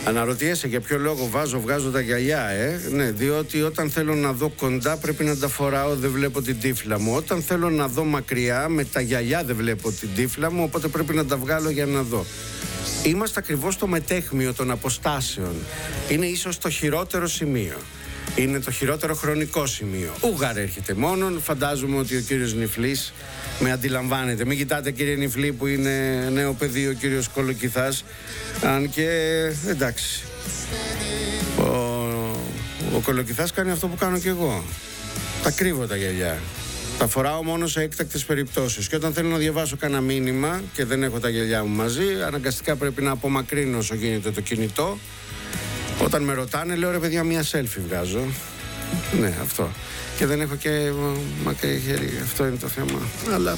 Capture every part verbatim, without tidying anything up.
Αναρωτιέσαι για ποιο λόγο βάζω, βγάζω τα γυαλιά, ε. Ναι, διότι όταν θέλω να δω κοντά πρέπει να τα φοράω, δεν βλέπω την τύφλα μου. Όταν θέλω να δω μακριά, με τα γυαλιά δεν βλέπω την τύφλα μου, οπότε πρέπει να τα βγάλω για να δω. Είμαστε ακριβώς στο μετέχμιο των αποστάσεων. Είναι ίσως το χειρότερο σημείο. Είναι το χειρότερο χρονικό σημείο. Ούγαρ έρχεται μόνον. Φαντάζομαι ότι ο κύριος Νιφλής με αντιλαμβάνεται. Μην κοιτάτε, κύριε Νιφλή, που είναι νέο παιδί ο κύριος Κολοκυθάς. Αν και εντάξει, ο, ο Κολοκυθάς κάνει αυτό που κάνω κι εγώ. Τα κρύβω τα γυαλιά. Τα φοράω μόνο σε έκτακτες περιπτώσεις. Και όταν θέλω να διαβάσω κανένα μήνυμα και δεν έχω τα γυαλιά μου μαζί, αναγκαστικά πρέπει να απομακρύνω όσο γίνεται το κινητό. Όταν με ρωτάνε, λέω, ρε παιδιά, μία selfie βγάζω. Ναι, αυτό. Και δεν έχω και μακρύ χέρι. Αυτό είναι το θέμα. Αλλά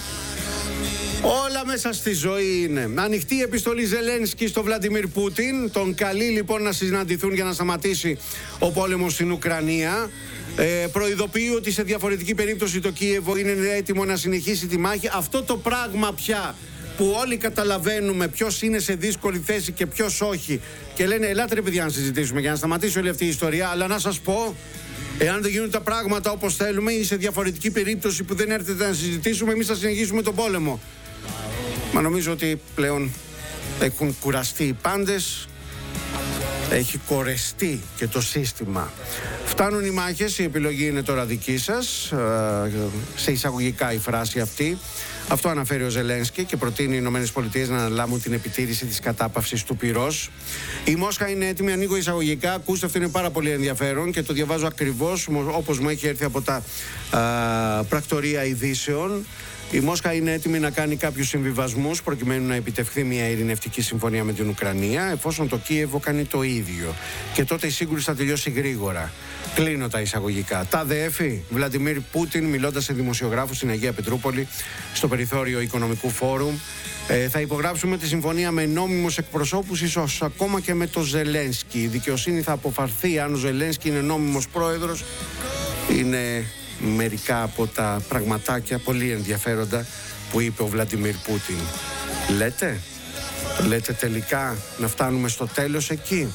όλα μέσα στη ζωή είναι. Ανοιχτή επιστολή Ζελένσκι στο Βλαντιμίρ Πούτιν. Τον καλεί λοιπόν να συναντηθούν για να σταματήσει ο πόλεμος στην Ουκρανία. Ε, προειδοποιεί ότι σε διαφορετική περίπτωση το Κίεβο είναι έτοιμο να συνεχίσει τη μάχη. Αυτό το πράγμα πια που όλοι καταλαβαίνουμε ποιος είναι σε δύσκολη θέση και ποιος όχι, και λένε ελάτε ρε παιδιά να συζητήσουμε για να σταματήσει όλη αυτή η ιστορία. Αλλά να σας πω, εάν δεν γίνουν τα πράγματα όπως θέλουμε ή σε διαφορετική περίπτωση που δεν έρθετε να συζητήσουμε, εμείς θα συνεχίσουμε τον πόλεμο. Μα νομίζω ότι πλέον έχουν κουραστεί οι πάντες, έχει κορεστεί και το σύστημα. Φτάνουν οι μάχες, η επιλογή είναι τώρα δική σας, σε εισαγωγικά η φράση αυτή. Αυτό αναφέρει ο Ζελένσκι και προτείνει οι ΗΠΑ να αναλάβουν την επιτήρηση της κατάπαυσης του πυρός. Η Μόσχα είναι έτοιμη, ανοίγω εισαγωγικά. Ακούστε, αυτό είναι πάρα πολύ ενδιαφέρον και το διαβάζω ακριβώς όπως μου έχει έρθει από τα α, πρακτορία ειδήσεων. Η Μόσχα είναι έτοιμη να κάνει κάποιους συμβιβασμούς προκειμένου να επιτευχθεί μια ειρηνευτική συμφωνία με την Ουκρανία, εφόσον το Κίεβο κάνει το ίδιο. Και τότε η σύγκρουση θα τελειώσει γρήγορα. Κλείνω τα εισαγωγικά. Τάδε έφη, Βλαντιμίρ Πούτιν, μιλώντας σε δημοσιογράφους στην Αγία Πετρούπολη, στο περιθώριο Οικονομικού Φόρουμ. Ε, θα υπογράψουμε τη συμφωνία με νόμιμους εκπροσώπους, ίσως ακόμα και με το Ζελένσκι. Η δικαιοσύνη θα αποφαρθεί αν ο Ζελένσκι είναι νόμιμος πρόεδρος. Είναι μερικά από τα πραγματάκια πολύ ενδιαφέροντα που είπε ο Βλαντιμίρ Πούτιν. Λέτε, λέτε τελικά να φτάνουμε στο τέλος εκεί.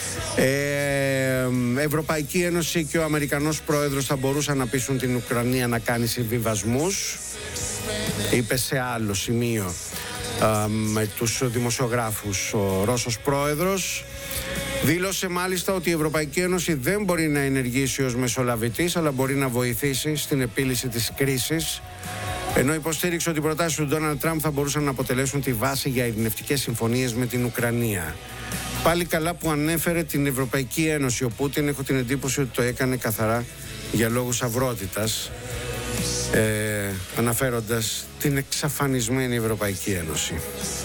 Ε, Ευρωπαϊκή Ένωση και ο Αμερικανός πρόεδρος θα μπορούσαν να πείσουν την Ουκρανία να κάνει συμβιβασμούς, είπε σε άλλο σημείο α, με τους δημοσιογράφους ο Ρώσος πρόεδρος. Δήλωσε μάλιστα ότι η Ευρωπαϊκή Ένωση δεν μπορεί να ενεργήσει ως μεσολαβητής, αλλά μπορεί να βοηθήσει στην επίλυση της κρίσης, ενώ υποστήριξε ότι οι προτάσεις του Ντόναλντ Τραμπ θα μπορούσαν να αποτελέσουν τη βάση για ειρηνευτικές συμφωνίες με την Ουκρανία. Πάλι καλά που ανέφερε την Ευρωπαϊκή Ένωση ο Πούτιν, έχω την εντύπωση ότι το έκανε καθαρά για λόγους αυρότητας, ε, αναφέροντας την εξαφανισμένη Ευρωπαϊκή Ένωση.